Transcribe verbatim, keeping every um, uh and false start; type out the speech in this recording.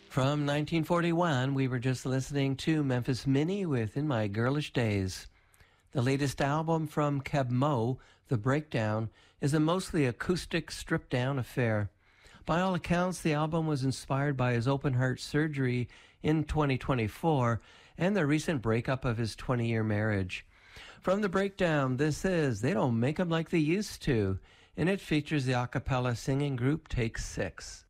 From nineteen forty-one, we were just listening to Memphis Minnie with In My Girlish Days. The latest album from Keb Mo, The Breakdown, is a mostly acoustic, stripped-down affair. By all accounts, the album was inspired by his open-heart surgery in twenty twenty-four and the recent breakup of his twenty-year marriage. From The Breakdown, this is They Don't Make 'Em Like They Used To, and it features the a cappella singing group Take Six.